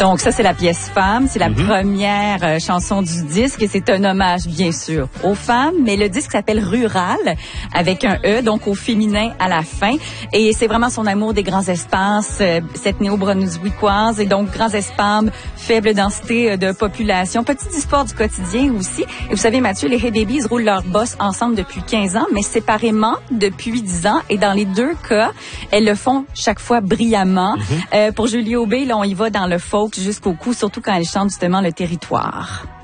Donc ça, c'est la pièce Femme. C'est la première chanson du disque et c'est un hommage, bien sûr, aux femmes. Mais le disque s'appelle Rural, avec un E, donc au féminin à la fin. Et c'est vraiment son amour des grands espaces, cette néo-brunswickoise, et donc grands espaces, faible densité de population, petite histoire du quotidien aussi. Et vous savez, Mathieu, les Hey Babies roulent leur boss ensemble depuis 15 ans, mais séparément depuis 10 ans. Et dans les deux cas, elles le font chaque fois brillamment. Pour Julie Aubé, là, on y va dans le folk jusqu'au cou, surtout quand elle chante justement le territoire.